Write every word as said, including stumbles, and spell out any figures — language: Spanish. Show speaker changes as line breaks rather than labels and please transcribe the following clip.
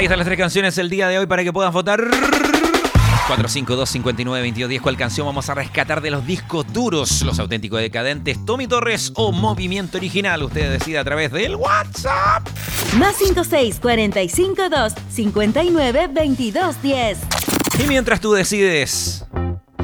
Ahí están las tres canciones el día de hoy para que puedas votar. cuatro cinco dos, cinco nueve, dos dos uno cero. ¿Cuál canción vamos a rescatar de los discos duros? Los Auténticos Decadentes, Tommy Torres o Movimiento Original. Usted decide a través del WhatsApp.
Más cinco seis, cuatro cinco dos, cinco nueve, dos dos uno cero.
Y mientras tú decides,